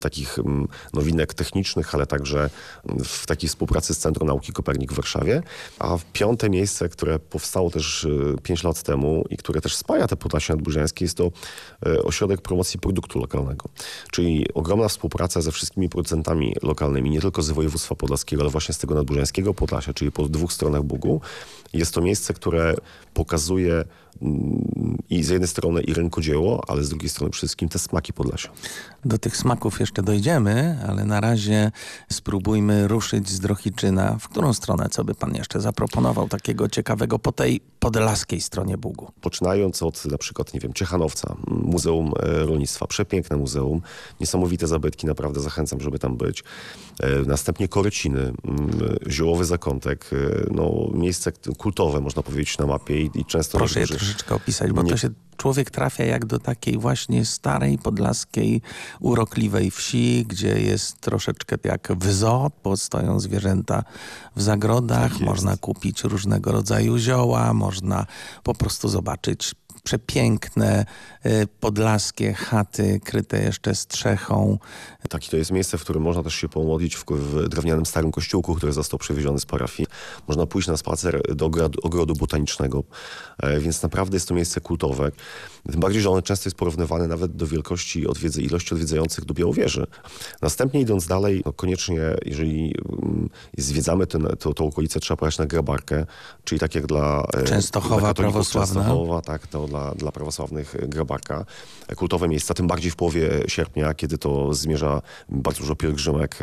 takich nowinek technicznych, ale także w takiej współpracy z Centrum Nauki Kopernik w Warszawie. A 5. miejsce, które powstało też 5 lat temu i które też spaja te Podlasie Nadbużańskie, jest to ośrodek promocji produktu lokalnego. Czyli ogromna współpraca ze wszystkimi producentami lokalnymi, nie tylko z województwa podlaskiego, ale właśnie z tego nadbużańskiego Podlasia, czyli po 2 stronach Bugu. Jest to miejsce, które pokazuje i z jednej strony i rękodzieło, ale z drugiej strony przede wszystkim te smaki Podlasia. Do tych smaków jeszcze dojdziemy, ale na razie spróbujmy ruszyć z Drohiczyna. W którą stronę, co by pan jeszcze zaproponował takiego ciekawego po tej podlaskiej stronie Bugu? Poczynając od na przykład, nie wiem, Ciechanowca, Muzeum Rolnictwa, przepiękne muzeum, niesamowite zabytki, naprawdę zachęcam, żeby tam być. Następnie Koryciny, Ziołowy Zakątek, no miejsce kultowe, można powiedzieć, na mapie i często... Proszę je troszeczkę opisać, bo to się człowiek trafia jak do takiej właśnie starej, podlaskiej, urokliwej wsi, gdzie jest troszeczkę jak w zoo, bo stoją zwierzęta w zagrodach, Tak można kupić różnego rodzaju zioła, można po prostu zobaczyć przepiękne podlaskie chaty kryte jeszcze strzechą. Tak, i to jest miejsce, w którym można też się pomodlić w drewnianym starym kościółku, który został przywieziony z parafii. Można pójść na spacer do ogrodu botanicznego, więc naprawdę jest to miejsce kultowe. Tym bardziej, że ono często jest porównywane nawet do wielkości ilości odwiedzających do Białowieży. Następnie idąc dalej, no koniecznie, jeżeli zwiedzamy tą okolicę, trzeba pojechać na Grabarkę, czyli tak jak dla Częstochowa prawosławna. Częstochowa, tak, to dla prawosławnych Grabarka. Kultowe miejsca, tym bardziej w połowie sierpnia, kiedy to zmierza bardzo dużo pielgrzymek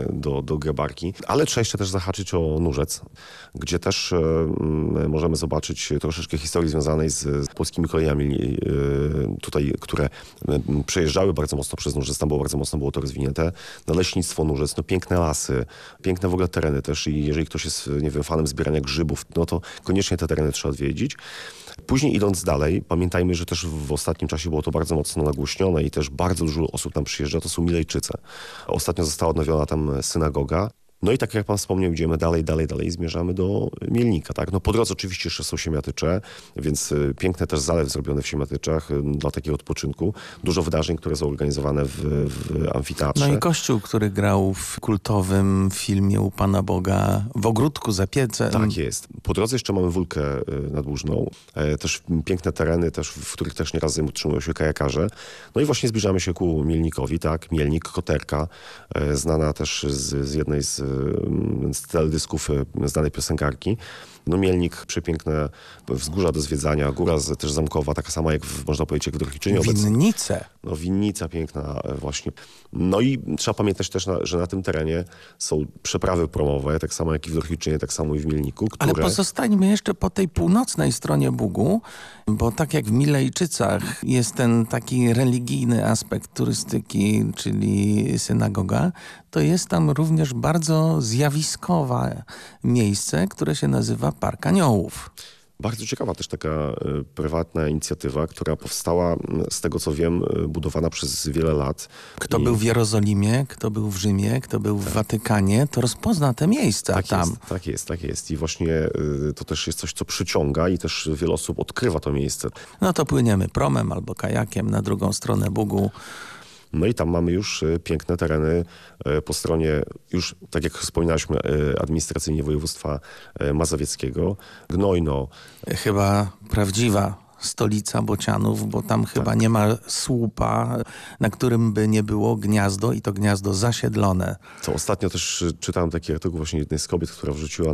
do Grabarki. Ale trzeba jeszcze też zahaczyć o Nurzec, gdzie też możemy zobaczyć troszeczkę historii związanej z polskimi kolejami tutaj, które przejeżdżały bardzo mocno przez Nurzec, tam bardzo mocno było to rozwinięte. Naleśnictwo Nurzec, no piękne lasy, piękne w ogóle tereny też i jeżeli ktoś jest, nie wiem, fanem zbierania grzybów, no to koniecznie te tereny trzeba odwiedzić. Później idąc dalej, pamiętajmy, że też w ostatnim czasie było to bardzo mocno nagłośnione i też bardzo dużo osób tam przyjeżdża, to są Milejczyce. Ostatnio została odnowiona tam synagoga. No i tak jak pan wspomniał, idziemy dalej i zmierzamy do Mielnika, tak? No po drodze oczywiście jeszcze są Siemiatycze, więc piękny też zalew zrobiony w Siemiatyczach dla takiego odpoczynku. Dużo wydarzeń, które są organizowane w amfiteatrze. No i kościół, który grał w kultowym filmie U Pana Boga w Ogródku za Piecem. Tak jest. Po drodze jeszcze mamy Wólkę Nadłużną. Też piękne tereny, też, w których też nieraz utrzymują się kajakarze. No i właśnie zbliżamy się ku Mielnikowi, tak? Mielnik, Koterka, znana też z jednej z teledysków znanej piosenkarki. No Mielnik, przepiękne wzgórza do zwiedzania, góra też zamkowa, taka sama jak można powiedzieć jak w Drohiczynie. Winnice. No winnica piękna właśnie. No i trzeba pamiętać też, że na tym terenie są przeprawy promowe, tak samo jak i w Drohiczynie, tak samo i w Mielniku. Ale pozostańmy jeszcze po tej północnej stronie Bugu, bo tak jak w Milejczycach jest ten taki religijny aspekt turystyki, czyli synagoga, to jest tam również bardzo zjawiskowe miejsce, które się nazywa Park Aniołów. Bardzo ciekawa też taka prywatna inicjatywa, która powstała, z tego co wiem, budowana przez wiele lat. Kto był w Jerozolimie, kto był w Rzymie, kto był w Watykanie, to rozpozna te miejsca tak tam. Tak jest. I właśnie to też jest coś, co przyciąga i też wiele osób odkrywa to miejsce. No to płyniemy promem albo kajakiem na drugą stronę Bugu. No i tam mamy już piękne tereny po stronie, już tak jak wspominaliśmy, administracyjnie województwa mazowieckiego. Gnojno. Chyba prawdziwa stolica bocianów, bo tam chyba nie ma słupa, na którym by nie było gniazdo i to gniazdo zasiedlone. To ostatnio też czytałem taki artykuł właśnie jednej z kobiet, która wrzuciła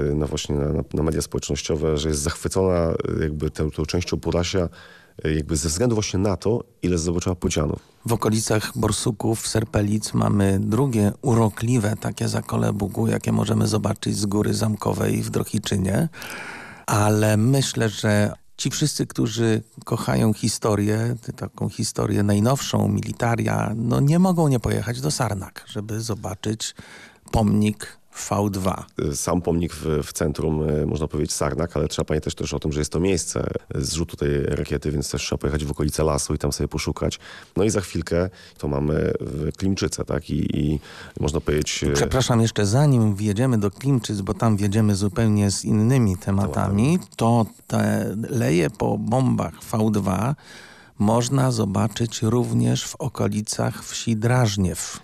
na media społecznościowe, że jest zachwycona jakby tą częścią Podlasia jakby ze względu właśnie na to, ile zobaczyła bocianów. W okolicach Borsuków, Serpelic mamy drugie urokliwe takie zakole Bugu, jakie możemy zobaczyć z Góry Zamkowej w Drohiczynie. Ale myślę, że ci wszyscy, którzy kochają historię, taką historię najnowszą, militaria, no nie mogą nie pojechać do Sarnak, żeby zobaczyć pomnik V2. Sam pomnik w centrum, można powiedzieć, Sarnak, ale trzeba pamiętać też o tym, że jest to miejsce zrzutu tej rakiety, więc też trzeba pojechać w okolice lasu i tam sobie poszukać. No i za chwilkę to mamy Klimczyce, tak? I można powiedzieć... Przepraszam, jeszcze zanim wjedziemy do Klimczyc, bo tam wjedziemy zupełnie z innymi tematami, to te leje po bombach V2 można zobaczyć również w okolicach wsi Drażniew.